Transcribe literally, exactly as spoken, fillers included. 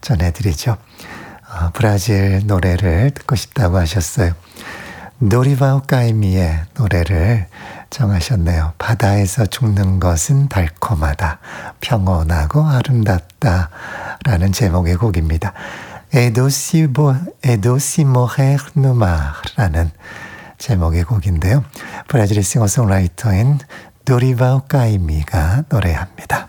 전해드리죠. 어, 브라질 노래를 듣고 싶다고 하셨어요. 노리바오 까이미의 노래를 정하셨네요. 바다에서 죽는 것은 달콤하다, 평온하고 아름답다 라는 제목의 곡입니다. 에도시보, 에도시모헤르 누마라는 제목의 곡인데요. 브라질의 싱어송라이터인 노리바오 까이미가 노래합니다.